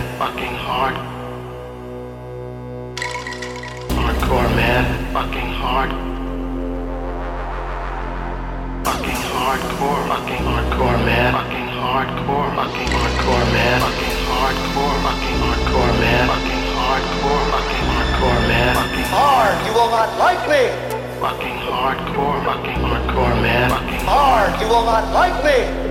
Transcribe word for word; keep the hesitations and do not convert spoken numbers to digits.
fucking hard. Hardcore man, fucking hard. Fucking hardcore, fucking hardcore man, fucking hardcore, fucking hardcore man, fucking hardcore, fucking hardcore man, fucking hardcore, fucking hardcore man, fucking hard, you will not like me. Fucking hardcore, fucking hardcore man, fucking hard, you will not like me.